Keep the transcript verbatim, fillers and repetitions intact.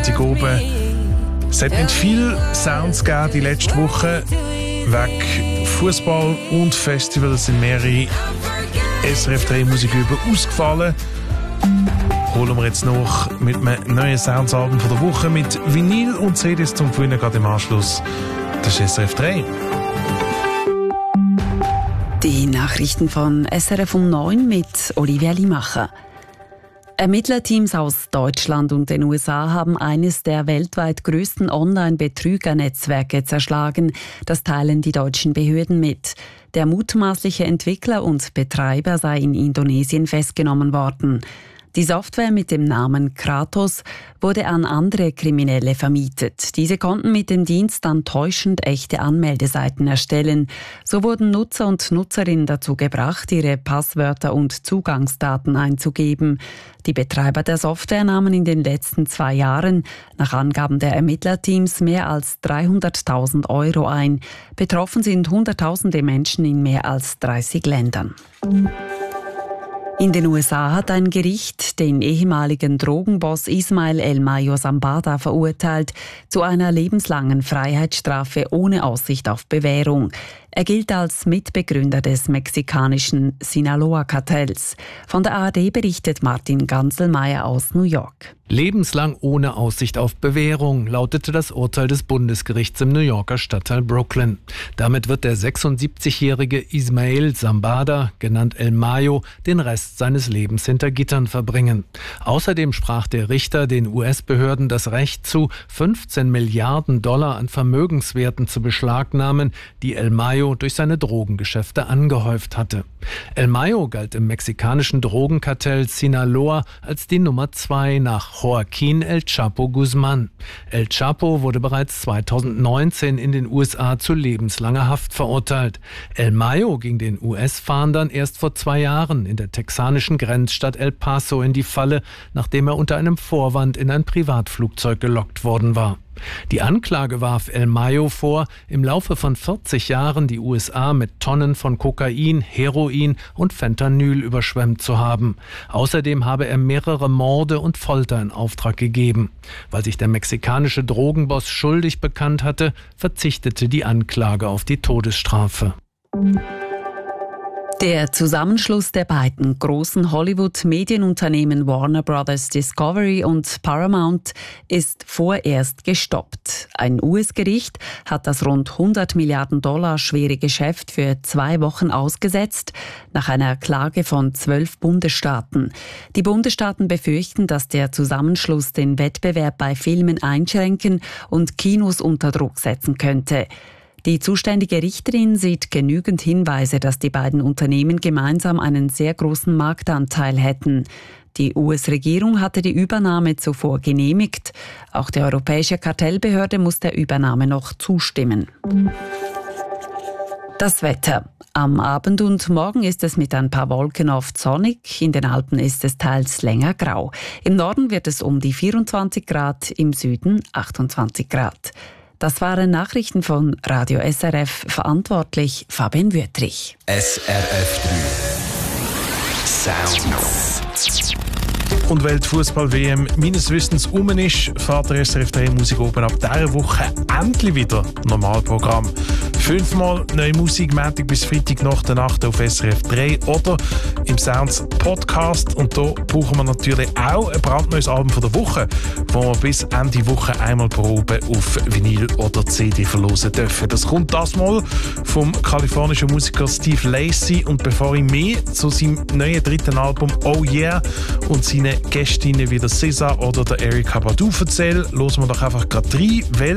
Sonntag oben. Es hat nicht viele Sounds gegeben die letzte Woche. Wegen Fußball und Festival sind mehrere S R F drei Musiküben ausgefallen. Holen wir jetzt noch mit einem neuen Soundsalbum von der Woche mit Vinyl und C Ds zum Gewinnen gerade im Anschluss. Das ist S R F drei. Die Nachrichten von S R F um neun mit Olivia Limacher. Ermittlerteams aus Deutschland und den U S A haben eines der weltweit größten Online-Betrügernetzwerke zerschlagen. Das teilen die deutschen Behörden mit. Der mutmaßliche Entwickler und Betreiber sei in Indonesien festgenommen worden. Die Software mit dem Namen Kratos wurde an andere Kriminelle vermietet. Diese konnten mit dem Dienst dann täuschend echte Anmeldeseiten erstellen. So wurden Nutzer und Nutzerinnen dazu gebracht, ihre Passwörter und Zugangsdaten einzugeben. Die Betreiber der Software nahmen in den letzten zwei Jahren nach Angaben der Ermittlerteams mehr als dreihunderttausend Euro ein. Betroffen sind Hunderttausende Menschen in mehr als dreißig Ländern. In den U S A hat ein Gericht den ehemaligen Drogenboss Ismael El Mayo Zambada verurteilt zu einer lebenslangen Freiheitsstrafe ohne Aussicht auf Bewährung. Er gilt als Mitbegründer des mexikanischen Sinaloa-Kartells. Von der A R D berichtet Martin Ganselmeier aus New York. Lebenslang ohne Aussicht auf Bewährung lautete das Urteil des Bundesgerichts im New Yorker Stadtteil Brooklyn. Damit wird der sechsundsiebzigjährige Ismael Zambada, genannt El Mayo, den Rest seines Lebens hinter Gittern verbringen. Außerdem sprach der Richter den U S-Behörden das Recht zu, fünfzehn Milliarden Dollar an Vermögenswerten zu beschlagnahmen, die El Mayo durch seine Drogengeschäfte angehäuft hatte. El Mayo galt im mexikanischen Drogenkartell Sinaloa als die Nummer zwei nach Joaquín El Chapo Guzmán. El Chapo wurde bereits zweitausendneunzehn in den U S A zu lebenslanger Haft verurteilt. El Mayo ging den U S-Fahndern erst vor zwei Jahren in der texanischen Grenzstadt El Paso in die Falle, nachdem er unter einem Vorwand in ein Privatflugzeug gelockt worden war. Die Anklage warf El Mayo vor, im Laufe von vierzig Jahren die U S A mit Tonnen von Kokain, Heroin und Fentanyl überschwemmt zu haben. Außerdem habe er mehrere Morde und Folter in Auftrag gegeben. Weil sich der mexikanische Drogenboss schuldig bekannt hatte, verzichtete die Anklage auf die Todesstrafe. Der Zusammenschluss der beiden großen Hollywood-Medienunternehmen Warner Brothers Discovery und Paramount ist vorerst gestoppt. Ein U S-Gericht hat das rund hundert Milliarden Dollar schwere Geschäft für zwei Wochen ausgesetzt, nach einer Klage von zwölf Bundesstaaten. Die Bundesstaaten befürchten, dass der Zusammenschluss den Wettbewerb bei Filmen einschränken und Kinos unter Druck setzen könnte. Die zuständige Richterin sieht genügend Hinweise, dass die beiden Unternehmen gemeinsam einen sehr großen Marktanteil hätten. Die U S-Regierung hatte die Übernahme zuvor genehmigt. Auch die Europäische Kartellbehörde muss der Übernahme noch zustimmen. Das Wetter. Am Abend und morgen ist es mit ein paar Wolken oft sonnig. In den Alpen ist es teils länger grau. Im Norden wird es um die vierundzwanzig Grad, im Süden achtundzwanzig Grad. Das waren Nachrichten von Radio S R F, verantwortlich Fabian Wüttrich. S R F drei Sounds. Und weil die Fußball-W M meines Wissens um ist, fährt der S R F drei Musik oben ab dieser Woche endlich wieder Normalprogramm. Fünfmal neue Musik, Montag bis Freitag nach der Nacht auf S R F drei oder im Sounds Podcast. Und da brauchen wir natürlich auch ein brandneues Album von der Woche, wo wir bis Ende Woche einmal Probe auf Vinyl oder C D verlosen dürfen. Das kommt das mal vom kalifornischen Musiker Steve Lacy. Und bevor ich mehr zu seinem neuen dritten Album Oh Yeah und seinen Gästinnen wie der S Z A oder der Erykah Badu erzähle, hören wir doch einfach gerade rein, weil